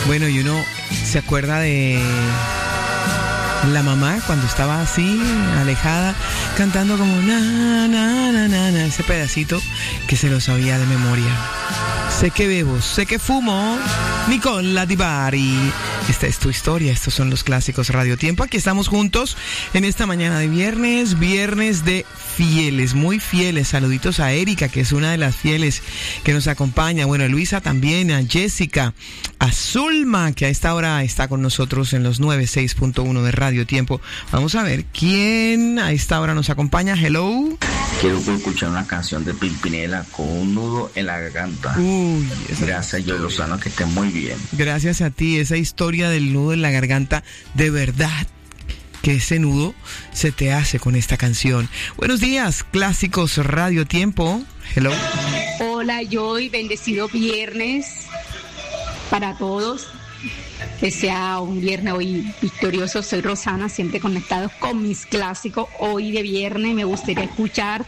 Bueno, y uno se acuerda de la mamá cuando estaba así, alejada, cantando como na, na, na, na, na, ese pedacito que se lo sabía de memoria. Sé que bebo, sé que fumo, Nicola Di Bari. Esta es tu historia, estos son los clásicos Radio Tiempo. Aquí estamos juntos en esta mañana de viernes de fieles, muy fieles. Saluditos a Erika, que es una de las fieles que nos acompaña. Bueno, a Luisa también, a Jessica, a Zulma, que a esta hora está con nosotros en los 96.1 de Radio Tiempo. Vamos a ver quién a esta hora nos acompaña. Hello. Quiero escuchar una canción de Pimpinela con un nudo en la garganta. Gracias, yo Lozano, que esté muy bien. Gracias a ti, esa historia del nudo en la garganta, de verdad que ese nudo se te hace con esta canción. Buenos días, clásicos Radio Tiempo. Hello. Hola, Joy, bendecido viernes para todos. Que sea un viernes hoy victorioso. Soy Rosana, siempre conectados con mis clásicos. Hoy de viernes me gustaría escuchar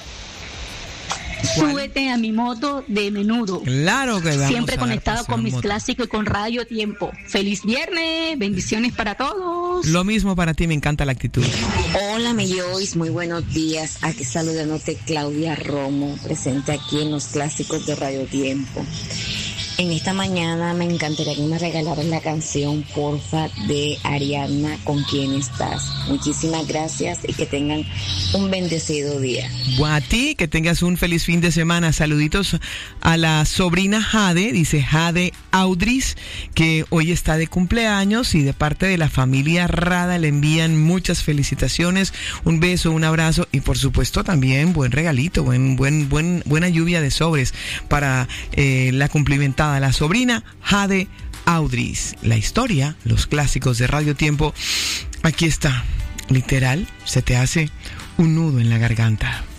Súbete a mi moto de Menudo. Claro que vamos. Siempre conectado con mis clásicos y con Radio Tiempo. Feliz viernes, bendiciones para todos. Lo mismo para ti, me encanta la actitud. Hola, mi Joyce, muy buenos días. Aquí saludándote Claudia Romo, presente aquí en los clásicos de Radio Tiempo. En esta mañana me encantaría que me regalaran la canción, porfa, de Ariana, ¿Con quién estás? Muchísimas gracias y que tengan un bendecido día. A ti, que tengas un feliz fin de semana. Saluditos a la sobrina Jade, dice Jade Audris, que hoy está de cumpleaños y de parte de la familia Rada le envían muchas felicitaciones, un beso, un abrazo y por supuesto también buen regalito, buena lluvia de sobres para la cumplimentada, la sobrina Jade Audris. La historia, los clásicos de Radio Tiempo, aquí está, literal, se te hace un nudo en la garganta.